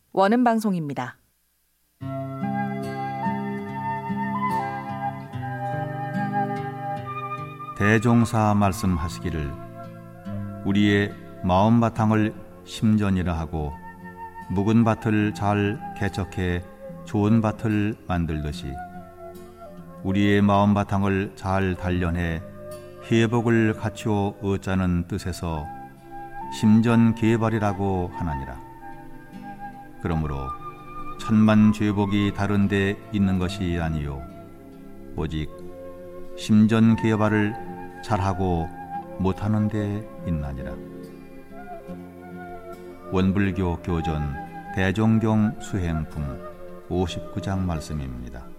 원음 방송입니다. 대종사 말씀하시기를 우리의 마음 바탕을 심전이라 하고 묵은 밭을 잘 개척해 좋은 밭을 만들듯이 우리의 마음 바탕을 잘 단련해 회복을 갖추어 얻자는 뜻에서 심전개발이라고 하나니라. 그러므로 천만 죄복이 다른 데 있는 것이 아니요 오직 심전개발을 잘하고 못하는 데 있나니라. 원불교 교전 대종경 수행품 59장 말씀입니다.